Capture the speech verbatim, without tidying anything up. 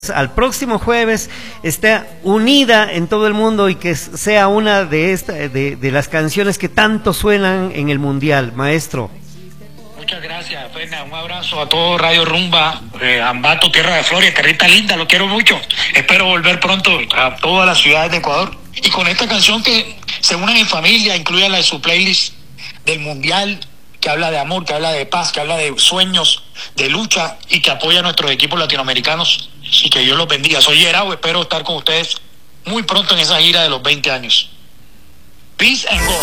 al próximo jueves esté unida en todo el mundo y que sea una de, esta, de, de las canciones que tanto suenan en el Mundial, maestro. Muchas gracias, Ferna. Un abrazo a todo Radio Rumba, eh, Ambato, Tierra de Flores, tierrita linda, lo quiero mucho. Espero volver pronto a todas las ciudades de Ecuador. Y con esta canción que se unan en familia, incluyanla en su playlist del Mundial, que habla de amor, que habla de paz, que habla de sueños, de lucha y que apoya a nuestros equipos latinoamericanos. Y que Dios los bendiga. Soy Gerao, espero estar con ustedes muy pronto en esa gira de los veinte años. Peace and go.